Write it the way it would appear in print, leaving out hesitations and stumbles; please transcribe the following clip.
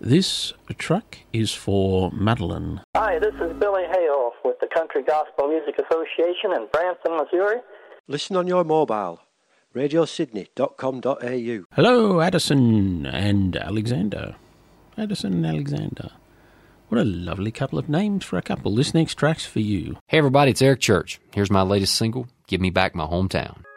This truck is for Madeline. Hi, this is Billy Hale with the Country Gospel Music Association in Branson, Missouri. Listen on your mobile, radiosydney.com.au. Hello, Addison and Alexander. Addison and Alexander. What a lovely couple of names for a couple. This next track's for you. Hey everybody, it's Eric Church. Here's my latest single, Give Me Back My Hometown.